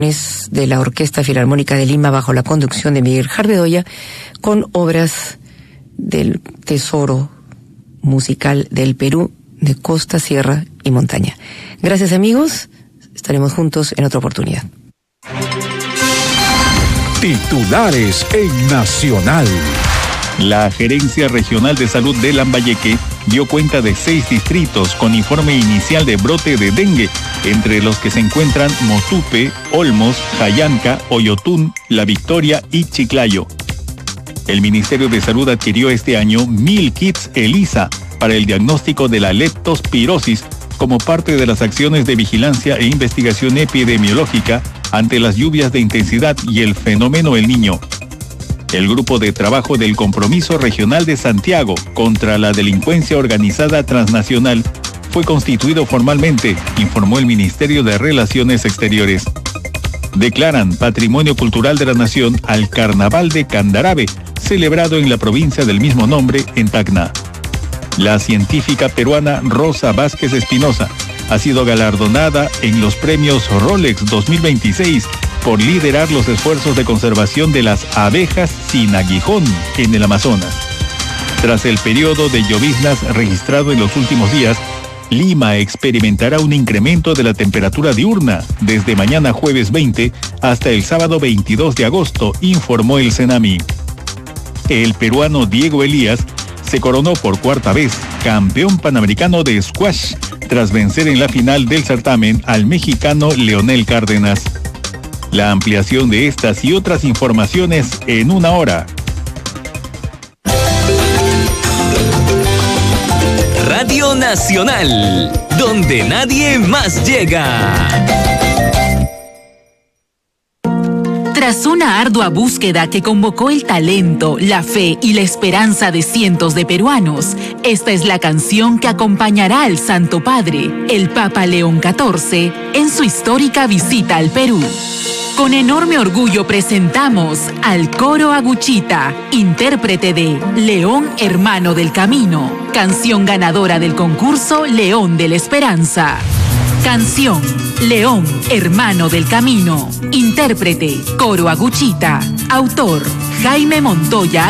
de la Orquesta Filarmónica de Lima bajo la conducción de Miguel Jarbedoya, con obras del tesoro musical del Perú, de costa, sierra y montaña. Gracias, amigos, estaremos juntos en otra oportunidad. Titulares en Nacional. La Gerencia Regional de Salud de Lambayeque dio cuenta de 6 distritos con informe inicial de brote de dengue, entre los que se encuentran Motupe, Olmos, Jayanca, Oyotún, La Victoria y Chiclayo. El Ministerio de Salud adquirió este año 1,000 kits ELISA para el diagnóstico de la leptospirosis como parte de las acciones de vigilancia e investigación epidemiológica ante las lluvias de intensidad y el fenómeno El Niño. El Grupo de Trabajo del Compromiso Regional de Santiago contra la Delincuencia Organizada Transnacional fue constituido formalmente, informó el Ministerio de Relaciones Exteriores. Declaran Patrimonio Cultural de la Nación al Carnaval de Candarave, celebrado en la provincia del mismo nombre, en Tacna. La científica peruana Rosa Vázquez Espinosa ha sido galardonada en los premios Rolex 2026 por liderar los esfuerzos de conservación de las abejas sin aguijón en el Amazonas. Tras el periodo de lloviznas registrado en los últimos días, Lima experimentará un incremento de la temperatura diurna desde mañana jueves 20 hasta el sábado 22 de agosto, informó el CENAMI. El peruano Diego Elías se coronó por cuarta vez campeón panamericano de squash tras vencer en la final del certamen al mexicano Leonel Cárdenas. La ampliación de estas y otras informaciones en una hora. Radio Nacional, donde nadie más llega. Tras una ardua búsqueda que convocó el talento, la fe y la esperanza de cientos de peruanos, esta es la canción que acompañará al Santo Padre, el Papa León XIV, en su histórica visita al Perú. Con enorme orgullo presentamos al Coro Aguchita, intérprete de León Hermano del Camino, canción ganadora del concurso León de la Esperanza. Canción León Hermano del Camino, intérprete Coro Aguchita, autor Jaime Montoya